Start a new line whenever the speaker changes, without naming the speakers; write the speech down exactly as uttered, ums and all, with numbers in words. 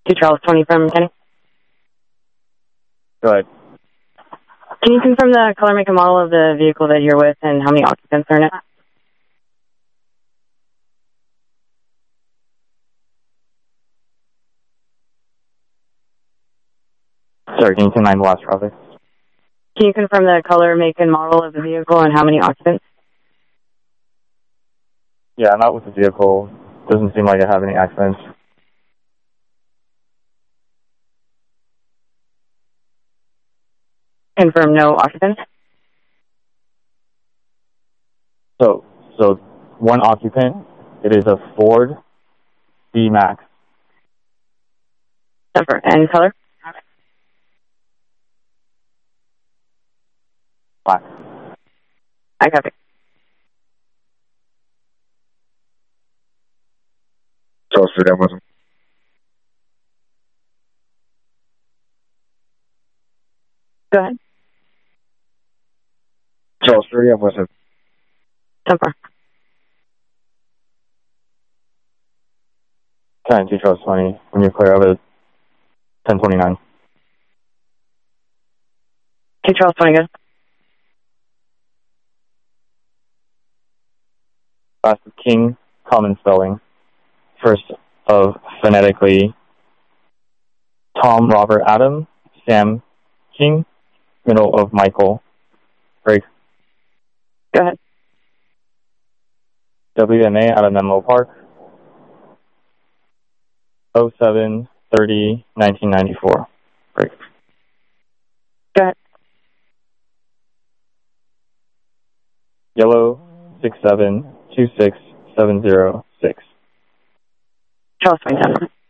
Two Charles twenty from Kenny.
Go ahead.
Can you confirm the color, make, and model of the vehicle that you're with and how many occupants are in it?
Sorry, can you say my last traffic?
Can you confirm the color, make, and model of the vehicle and how many occupants?
Yeah, I'm out with the vehicle. Doesn't seem like I have any accidents.
Confirm no occupants.
So, so one occupant. It is a Ford D-Max.
Number and color?
Black.
I copy.
Charles three, I'm with him.
Go ahead.
Charles three, I'm with him.
Number.
ten, two Charles twenty. When you're clear of it, ten twenty-nine.
Two Charles twenty, good.
Last King, common spelling. First of phonetically Tom, Robert, Adam, Sam, King. Middle of Michael. Break.
Go ahead.
W M A out of Menlo Park. oh seven thirty nineteen ninety-four. Break.
Go ahead.
Yellow six seven two six seven zero six.
Charles twenty,